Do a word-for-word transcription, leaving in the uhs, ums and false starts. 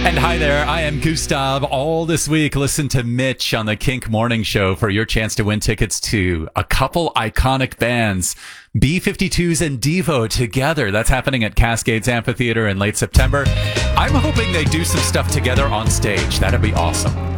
And hi there, I am Gustav. All this week, listen to Mitch on the Kink Morning Show for your chance to win tickets to a couple iconic bands, B fifty-twos and Devo together. That's happening at Cascades Amphitheater in late September. I'm hoping they do some stuff together on stage. That'd be awesome.